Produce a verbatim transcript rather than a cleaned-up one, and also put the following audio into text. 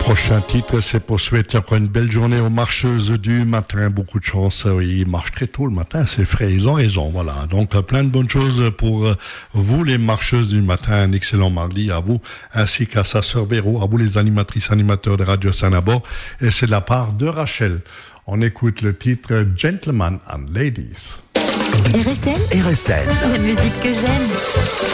Prochain titre, c'est pour souhaiter encore une belle journée aux marcheuses du matin. Beaucoup de chance, oui, ils marchent très tôt le matin, c'est frais, ils ont raison, voilà. Donc plein de bonnes choses pour vous les marcheuses du matin. Un excellent mardi à vous, ainsi qu'à sa sœur Véro, à vous les animatrices, animateurs de Radio Saint-Nabor. Et c'est de la part de Rachel. On écoute le titre Gentlemen and Ladies. R S N, R S N, la musique que j'aime.